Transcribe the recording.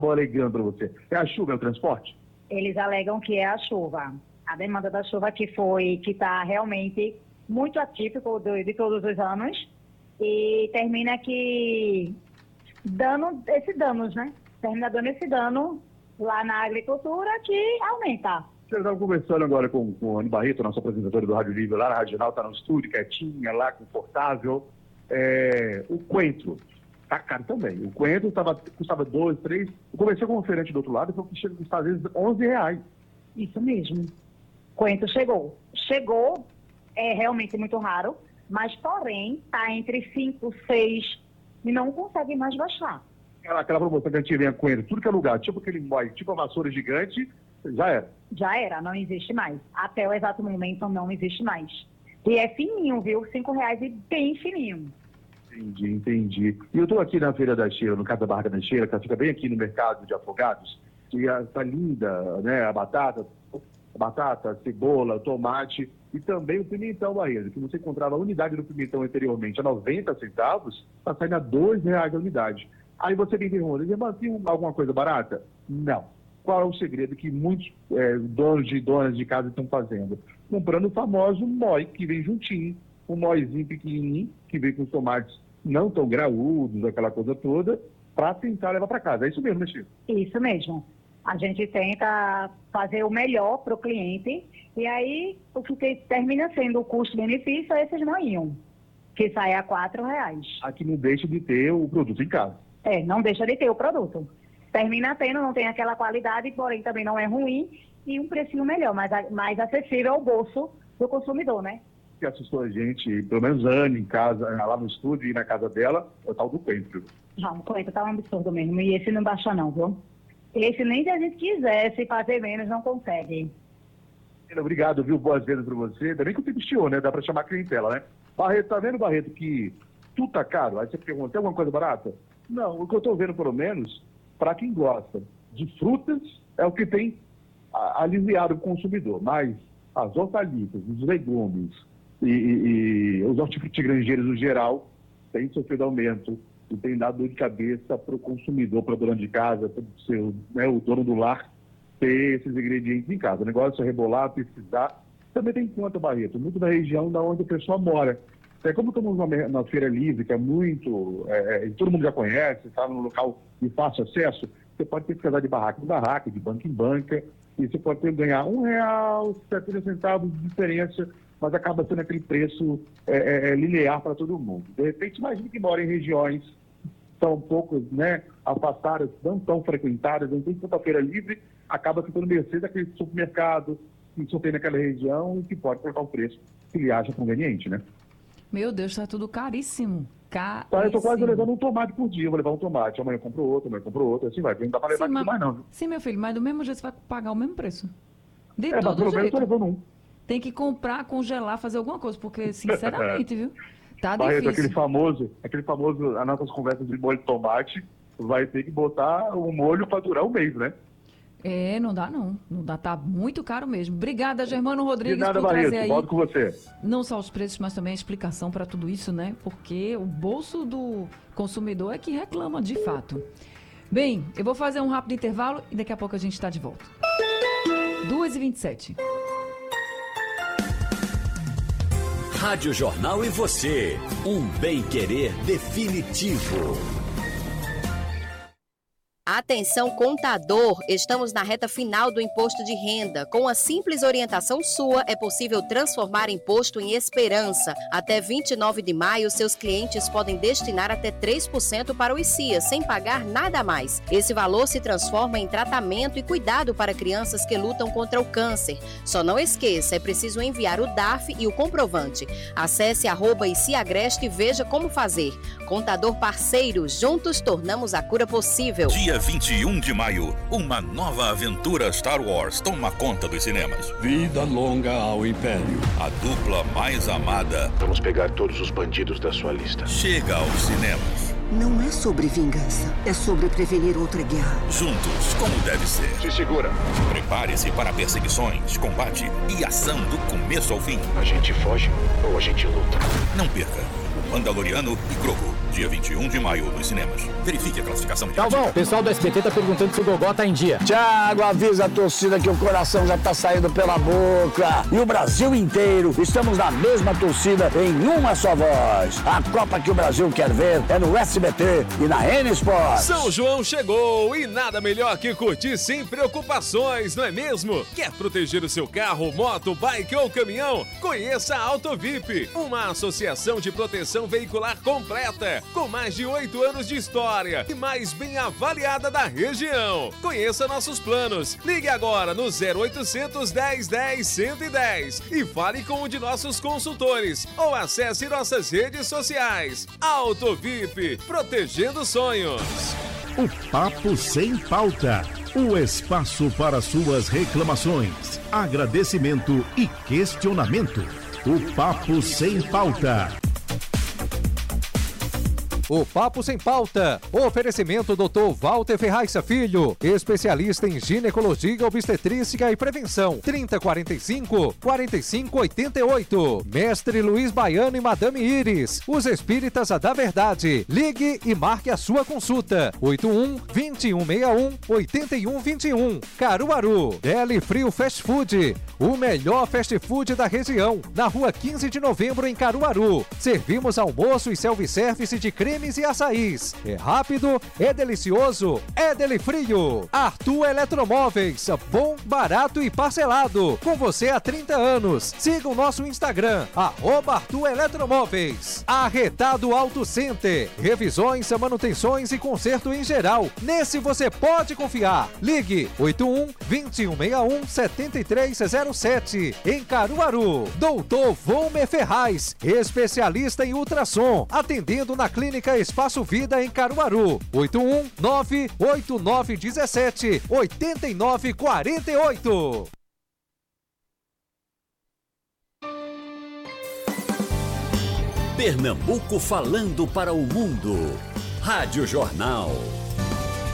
Vou alegando para você. É a chuva, é o transporte? Eles alegam que é a chuva. A demanda da chuva que está realmente muito atípico de todos os anos e termina que esse danos, né? Termina dando esse dano lá na agricultura que aumenta. Você estava conversando agora com o Anny Barreto, nosso apresentador do Rádio Livre, lá na Rádio Jornal, está no estúdio, quietinha, lá, confortável. O coentro está caro também. O coentro custava 2, 3. Eu conversei com um oferente do outro lado e falou que chega a custar, às vezes, R$11. Isso mesmo. Coentro chegou. Chegou, é realmente muito raro, mas, porém, está entre 5, 6 e não consegue mais baixar. Aquela promoção que a gente vem coentro, tudo que é lugar, tipo aquele mói, tipo a vassoura gigante, já era. Já era, não existe mais. Até o exato momento não existe mais. E é fininho, viu? R$5 e bem fininho. Entendi. E eu estou aqui na Feira da Cheira, no Casa da Barraca da Cheira, que fica bem aqui no mercado de Afogados, e está linda, né? A batata, a cebola, o tomate e também o pimentão, Barreto, que você encontrava a unidade do pimentão anteriormente a 90 centavos, está saindo a R$2 a unidade. Aí você me pergunta, mas tem alguma coisa barata? Não. Qual é o segredo que muitos donos e donas de casa estão fazendo? Comprando o famoso mói, que vem juntinho, um móizinho pequenininho, que vem com os tomates não tão graúdos, aquela coisa toda, para tentar levar para casa. É isso mesmo, né, Chico? Isso mesmo. A gente tenta fazer o melhor para o cliente e aí o que termina sendo o custo-benefício é esses moinhos, que sai a R$4. Aqui não deixa de ter o produto em casa. Não deixa de ter o produto. Termina tendo, não tem aquela qualidade, porém também não é ruim e um precinho melhor, mais acessível ao bolso do consumidor, né? O que assustou a gente, pelo menos Anny em casa, lá no estúdio e na casa dela, é o tal do coentro. Não, o coentro tá um absurdo mesmo, e esse não baixa não, viu? Esse nem se a gente quisesse fazer menos, não consegue. Obrigado, viu? Boas vendas para você. Ainda bem que o tempo estiou, né? Dá para chamar clientela, né? Barreto, tá vendo, Barreto, que tudo tá caro? Aí você pergunta, tem alguma coisa barata? Não, o que eu estou vendo, pelo menos, para quem gosta de frutas, é o que tem aliviado o consumidor. Mas as hortaliças, os legumes e os hortifrutigranjeiros no geral têm sofrido aumento e tem dado dor de cabeça para o consumidor, para o dono de casa, para o dono do lar ter esses ingredientes em casa. O negócio é rebolar, pesquisar. Também tem conta, Barreto, muito da região da onde a pessoa mora. Como estamos na Feira Livre, que é muito... todo mundo já conhece, está num local de fácil acesso, você pode pesquisar de barraca em barraca, de banca em banca, e você pode ganhar R$1,70 de diferença, mas acaba sendo aquele preço linear para todo mundo. De repente, imagine que mora em regiões que são um pouco afastadas, não tão frequentadas, não tem tanta Feira Livre, acaba ficando mercê daquele supermercado que só tem naquela região e que pode colocar o preço que ele acha conveniente, né? Meu Deus, tá tudo caríssimo. Eu estou quase levando um tomate por dia. Eu vou levar um tomate, amanhã eu compro outro, assim vai. Não dá para levar tudo mais não, viu? Sim, meu filho, mas do mesmo jeito você vai pagar o mesmo preço. De mas todo pelo menos eu tô levando um. Tem que comprar, congelar, fazer alguma coisa, porque, sinceramente, viu? Tá Barreto, difícil. aquele famoso, as nossas conversas de molho de tomate, vai ter que botar o molho para durar um mês, né? Não dá não. Não dá, tá muito caro mesmo. Obrigada, Germano Rodrigues, de nada, por trazer Barreto, aí. volto com você. Não só os preços, mas também a explicação para tudo isso, né? Porque o bolso do consumidor é que reclama, de fato. Bem, eu vou fazer um rápido intervalo e daqui a pouco a gente está de volta. 2h27. Rádio Jornal e você. Um bem-querer definitivo. Atenção, contador! Estamos na reta final do imposto de renda. Com a simples orientação sua, é possível transformar imposto em esperança. Até 29 de maio, seus clientes podem destinar até 3% para o ICIA, sem pagar nada a mais. Esse valor se transforma em tratamento e cuidado para crianças que lutam contra o câncer. Só não esqueça, é preciso enviar o DARF e o comprovante. Acesse @ICIAgreste e veja como fazer. Contador parceiro, juntos tornamos a cura possível. Dia 21 de maio, uma nova aventura Star Wars toma conta dos cinemas. Vida longa ao Império. A dupla mais amada. Vamos pegar todos os bandidos da sua lista. Chega aos cinemas. Não é sobre vingança, é sobre prevenir outra guerra. Juntos, como deve ser. Se segura. Prepare-se para perseguições, combate e ação do começo ao fim. A gente foge ou a gente luta? Não perca o Mandaloriano e Grogu. dia 21 de maio nos cinemas. Verifique a classificação indicativa. Galvão, o pessoal do SBT tá perguntando se o Gogó tá em dia. Thiago, avisa a torcida que o coração já tá saindo pela boca. E o Brasil inteiro, estamos na mesma torcida em uma só voz. A Copa que o Brasil quer ver é no SBT e na N Sports. São João chegou e nada melhor que curtir sem preocupações, não é mesmo? Quer proteger o seu carro, moto, bike ou caminhão? Conheça a AutoVip, uma associação de proteção veicular completa, com mais de 8 anos de história e mais bem avaliada da região. Conheça nossos planos. Ligue agora no 0800 1010 110 e fale com um de nossos consultores ou acesse nossas redes sociais. AutoVip, protegendo sonhos. O Papo Sem Pauta. O espaço para suas reclamações, agradecimento e questionamento. O Papo Sem Pauta. O Papo Sem Pauta. Oferecimento Dr. Walter Ferraz Filho, especialista em ginecologia, obstetrícia e prevenção. 3045-4588. Mestre Luiz Baiano e Madame Iris, os espíritas da verdade. Ligue e marque a sua consulta. 81-2161-8121. Caruaru. Deli Frio Fast Food, o melhor fast food da região. Na rua 15 de novembro, em Caruaru. Servimos almoço e self-service de cremes e açaís. É rápido, é delicioso, é Deli Frio. Arthur Eletromóveis, bom, barato e parcelado. Com você há 30 anos. Siga o nosso Instagram, @Arthur Eletromóveis. Arretado Auto Center, revisões, manutenções e conserto em geral. Nesse você pode confiar. Ligue 81-2161-7307 em Caruaru. Doutor Volmer Ferraz, especialista em ultrassom, atendendo na Clínica Espaço Vida em Caruaru. 81-98917-8948. Pernambuco falando para o mundo. Rádio Jornal.